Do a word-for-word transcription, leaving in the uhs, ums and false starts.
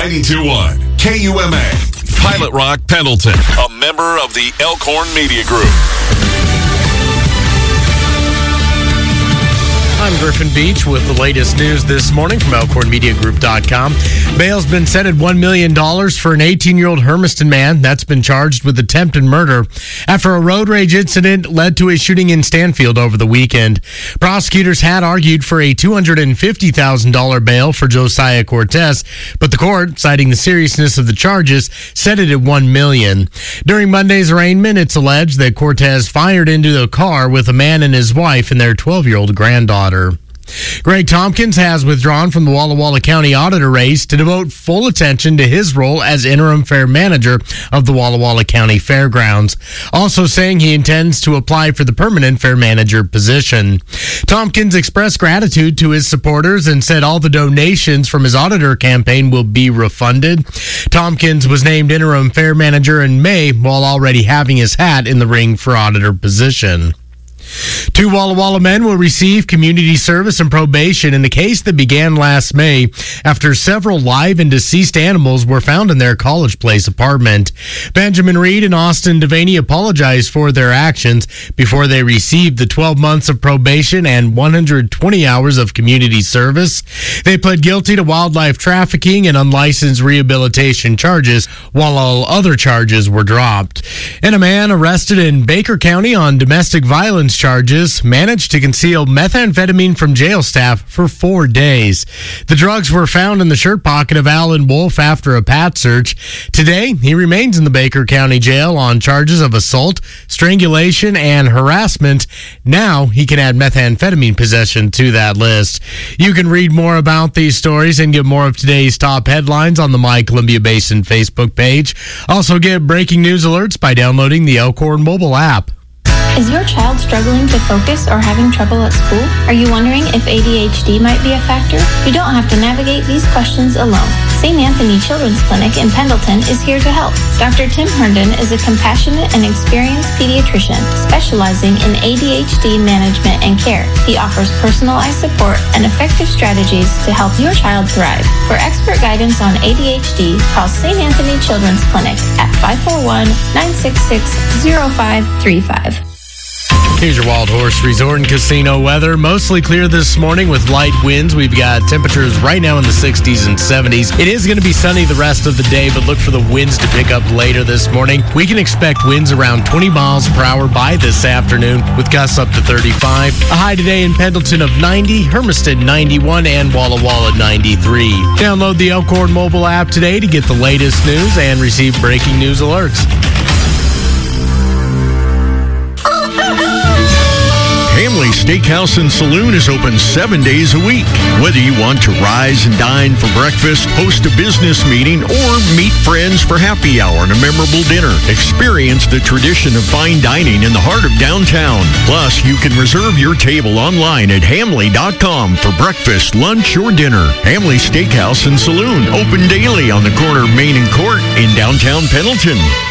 ninety-two point one K U M A, Pilot Rock, Pendleton, a member of the Elkhorn Media Group. I'm Griffin Beach with the latest news this morning from Elkhorn Media Group dot com. Bail's been set at one million dollars for an eighteen-year-old Hermiston man that's been charged with attempted murder after a road rage incident led to a shooting in Stanfield over the weekend. Prosecutors had argued for a two hundred fifty thousand dollars bail for Josiah Cortez, but the court, citing the seriousness of the charges, set it at one million dollars. During Monday's arraignment, it's alleged that Cortez fired into the car with a man and his wife and their twelve-year-old granddaughter. Greg Tompkins has withdrawn from the Walla Walla County Auditor race to devote full attention to his role as interim fair manager of the Walla Walla County Fairgrounds, also saying he intends to apply for the permanent fair manager position. Tompkins expressed gratitude to his supporters and said all the donations from his auditor campaign will be refunded. Tompkins was named interim fair manager in May while already having his hat in the ring for auditor position. Two Walla Walla men will receive community service and probation in the case that began last May after several live and deceased animals were found in their College Place apartment. Benjamin Reed and Austin Devaney apologized for their actions before they received the twelve months of probation and one hundred twenty hours of community service. They pled guilty to wildlife trafficking and unlicensed rehabilitation charges, while all other charges were dropped. And a man arrested in Baker County on domestic violence charges managed to conceal methamphetamine from jail staff for four days. The drugs were found in the shirt pocket of Alan Wolf after a pat search. Today, he remains in the Baker County Jail on charges of assault, strangulation, and harassment. Now, he can add methamphetamine possession to that list. You can read more about these stories and get more of today's top headlines on the My Columbia Basin Facebook page. Also, get breaking news alerts by downloading the Elkhorn mobile app. Is your child struggling to focus or having trouble at school? Are you wondering if A D H D might be a factor? You don't have to navigate these questions alone. Saint Anthony Children's Clinic in Pendleton is here to help. Doctor Tim Herndon is a compassionate and experienced pediatrician specializing in A D H D management and care. He offers personalized support and effective strategies to help your child thrive. For expert guidance on A D H D, call Saint Anthony Children's Clinic at five four one, nine six six, zero five three five. Here's your Wild Horse Resort and Casino weather. Mostly clear this morning with light winds. We've got temperatures right now in the sixties and seventies. It is going to be sunny the rest of the day, but look for the winds to pick up later this morning. We can expect winds around twenty miles per hour by this afternoon with gusts up to thirty-five. A high today in Pendleton of ninety, Hermiston ninety-one, and Walla Walla ninety-three. Download the Elkhorn mobile app today to get the latest news and receive breaking news alerts. Hamley Steakhouse and Saloon is open seven days a week. Whether you want to rise and dine for breakfast, host a business meeting, or meet friends for happy hour and a memorable dinner, experience the tradition of fine dining in the heart of downtown. Plus, you can reserve your table online at hamley dot com for breakfast, lunch, or dinner. Hamley Steakhouse and Saloon, open daily on the corner of Main and Court in downtown Pendleton.